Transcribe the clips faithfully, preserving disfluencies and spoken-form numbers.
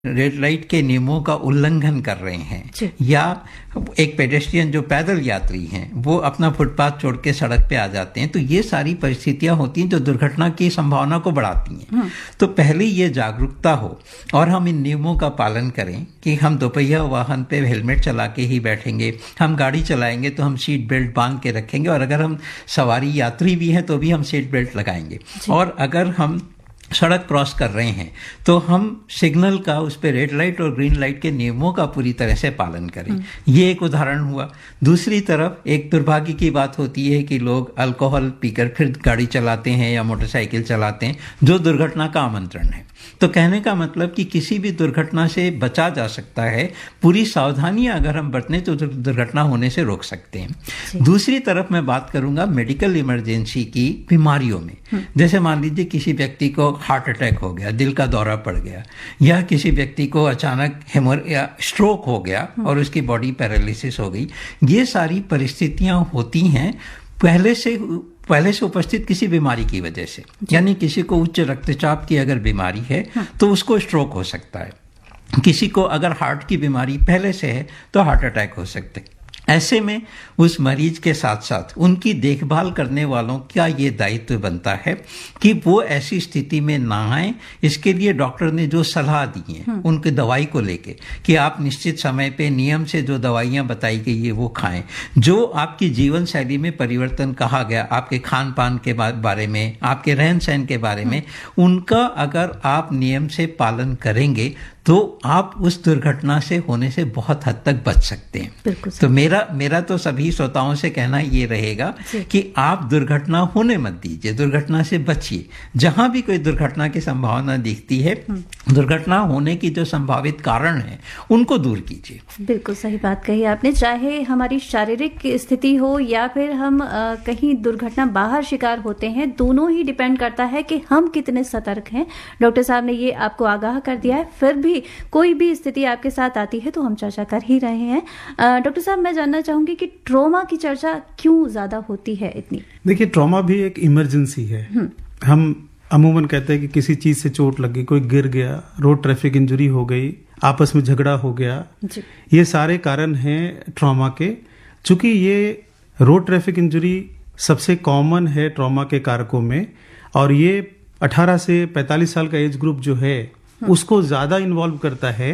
Red light के नियमों का उल्लंघन कर रहे हैं, या एक पेडेस्ट्रियन जो पैदल यात्री हैं वो अपना फुटपाथ छोड़ के सड़क पे आ जाते हैं, तो ये सारी परिस्थितियां होती हैं जो दुर्घटना की संभावना को बढ़ाती हैं। तो पहले ये जागरूकता हो और हम इन नियमों का पालन करें कि हम दोपहिया वाहन पे हेलमेट चला के ही बैठेंगे, हम गाड़ी चलाएंगे तो हम सीट बेल्ट बांध के रखेंगे, और अगर हम सवारी यात्री भी हैं तो भी हम सीट बेल्ट लगाएंगे, और अगर हम सड़क क्रॉस कर रहे हैं तो हम सिग्नल का, उस पर रेड लाइट और ग्रीन लाइट के नियमों का पूरी तरह से पालन करें। ये एक उदाहरण हुआ। दूसरी तरफ एक दुर्भाग्य की बात होती है कि लोग अल्कोहल पीकर फिर गाड़ी चलाते हैं या मोटरसाइकिल चलाते हैं, जो दुर्घटना का आमंत्रण है। तो कहने का मतलब कि किसी भी दुर्घटना से बचा जा सकता है, पूरी सावधानियां अगर हम बरतें तो दुर्घटना होने से रोक सकते हैं। दूसरी तरफ मैं बात करूंगा मेडिकल इमरजेंसी की बीमारियों में। जैसे मान लीजिए किसी व्यक्ति को हार्ट अटैक हो गया, दिल का दौरा पड़ गया, या किसी व्यक्ति को अचानक हेमर या स्ट्रोक हो गया और उसकी बॉडी पैरालिसिस हो गई। ये सारी परिस्थितियां होती हैं पहले से पहले से उपस्थित किसी बीमारी की वजह से। यानी किसी को उच्च रक्तचाप की अगर बीमारी है तो उसको स्ट्रोक हो सकता है, किसी को अगर हार्ट की बीमारी पहले से है तो हार्ट अटैक हो सकते हैं। ऐसे में उस मरीज के साथ साथ उनकी देखभाल करने वालों का ये दायित्व बनता है कि वो ऐसी स्थिति में ना आए। इसके लिए डॉक्टर ने जो सलाह दी है उनकी दवाई को लेके कि आप निश्चित समय पे नियम से जो दवाइयां बताई गई है वो खाएं, जो आपकी जीवन शैली में परिवर्तन कहा गया, आपके खान पान के बारे में, आपके रहन सहन के बारे में, उनका अगर आप नियम से पालन करेंगे तो आप उस दुर्घटना से होने से बहुत हद तक बच सकते हैं। तो मेरा मेरा तो सभी श्रोताओं से कहना ये रहेगा कि आप दुर्घटना होने मत दीजिए, दुर्घटना से बचिए। जहां भी कोई दुर्घटना की संभावना दिखती है, दुर्घटना होने की जो संभावित कारण है उनको दूर कीजिए। बिल्कुल सही बात कही आपने। चाहे हमारी शारीरिक स्थिति हो या फिर हम आ, कहीं दुर्घटना बाहर शिकार होते हैं, दोनों ही डिपेंड करता है कि हम कितने सतर्क हैं। डॉक्टर साहब ने ये आपको आगाह कर दिया है। फिर भी कोई भी स्थिति आपके साथ आती है तो हम चर्चा कर ही रहे हैं। डॉक्टर साहब, मैं जानना चाहूंगी कि ट्रॉमा की चर्चा क्यों ज्यादा होती है इतनी? देखिए, ट्रॉमा भी एक इमरजेंसी है। हम अमूमन कहते हैं कि किसी चीज से चोट लग गई, कोई गिर गया, रोड ट्रैफिक इंजरी हो गई, आपस में झगड़ा हो गया, ये सारे कारण हैं ट्रॉमा के। चूंकि ये रोड ट्रैफिक इंजरी सबसे कॉमन है ट्रॉमा के कारकों में, और ये अठारह से पैंतालीस साल का एज ग्रुप जो है उसको ज्यादा इन्वॉल्व करता है,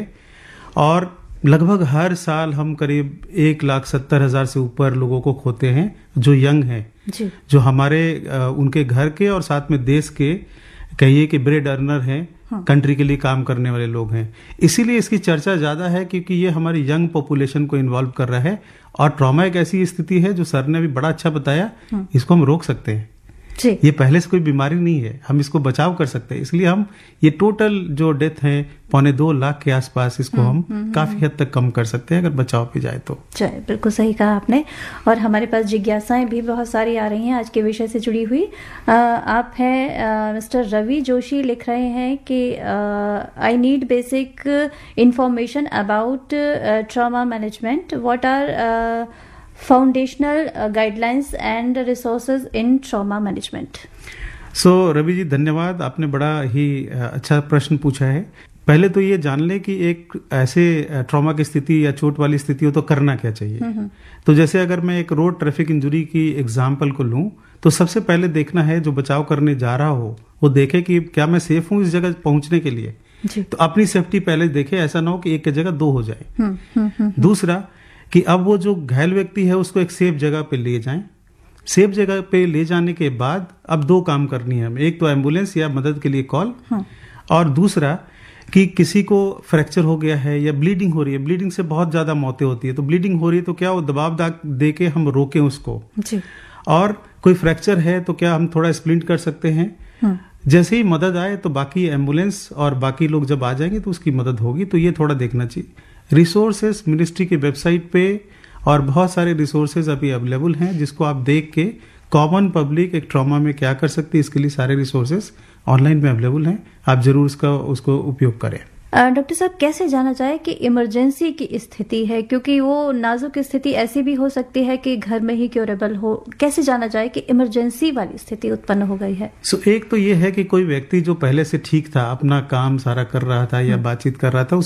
और लगभग हर साल हम करीब एक लाख सत्तर हजार से ऊपर लोगों को खोते हैं जो यंग हैं, जो हमारे उनके घर के और साथ में देश के कहिए कि ब्रेड अर्नर हैं, हाँ। कंट्री के लिए काम करने वाले लोग हैं। इसीलिए इसकी चर्चा ज्यादा है क्योंकि ये हमारी यंग पॉपुलेशन को इन्वॉल्व कर रहा है। और ट्रॉमा एक ऐसी स्थिति है जो सर ने भी बड़ा अच्छा बताया, हाँ। इसको हम रोक सकते हैं। ये पहले से कोई बीमारी नहीं है, हम इसको बचाव कर सकते हैं। इसलिए हम ये टोटल जो डेथ है पौने दो लाख के आसपास, इसको हम हुँ, काफी हद तक कम कर सकते हैं अगर बचाव पे जाए तो। चलिए, बिल्कुल सही कहा आपने। और हमारे पास जिज्ञासाएं भी बहुत सारी आ रही हैं आज के विषय से जुड़ी हुई। आ, आप हैं मिस्टर रवि जोशी, लिख रहे हैं कि I need basic information about trauma management. What are foundational uh, guidelines and resources in trauma management? So so, Ravi ji धन्यवाद, आपने बड़ा ही अच्छा प्रश्न पूछा है। पहले तो ये जान ले कि एक ऐसे ट्रॉमा की स्थिति या चोट वाली स्थिति हो तो करना क्या चाहिए। तो जैसे अगर मैं एक रोड ट्रैफिक इंजरी की एग्जाम्पल को लूं तो सबसे पहले देखना है जो बचाव करने जा रहा हो वो देखे कि क्या मैं सेफ हूं इस जगह पहुंचने के लिए। तो अपनी सेफ्टी पहले देखे, ऐसा ना हो कि एक की जगह दो हो जाए। दूसरा कि अब वो जो घायल व्यक्ति है उसको एक सेफ जगह पे ले जाएं। सेफ जगह पे ले जाने के बाद अब दो काम करनी है हमें, एक तो एम्बुलेंस या मदद के लिए कॉल, हाँ। और दूसरा कि किसी को फ्रैक्चर हो गया है या ब्लीडिंग हो रही है, ब्लीडिंग से बहुत ज्यादा मौतें होती है, तो ब्लीडिंग हो रही है तो क्या वो दबाव दे के हम रोकें उसको जी। और कोई फ्रैक्चर है तो क्या हम थोड़ा स्प्लिंट कर सकते हैं, हाँ। जैसे ही मदद आए तो बाकी एम्बुलेंस और बाकी लोग जब आ जाएंगे तो उसकी मदद होगी। तो ये थोड़ा देखना चाहिए। रिसोर्सेस मिनिस्ट्री की वेबसाइट पे और बहुत सारे रिसोर्सेज अभी अवेलेबल हैं जिसको आप देख के कॉमन पब्लिक एक ट्रॉमा में क्या कर सकती है, इसके लिए सारे रिसोर्सेज ऑनलाइन में अवेलेबल हैं। आप जरूर उसका उसको उपयोग करें। डॉक्टर साहब, कैसे जाना जाए कि इमरजेंसी की स्थिति है, क्योंकि वो नाजुक स्थिति ऐसी भी हो सकती है कि घर में ही क्योरेबल हो। कैसे जाना जाए कि इमरजेंसी वाली स्थिति उत्पन्न हो गई है? सो so, एक तो ये है कि कोई व्यक्ति जो पहले से ठीक था, अपना काम सारा कर रहा था या बातचीत कर रहा था,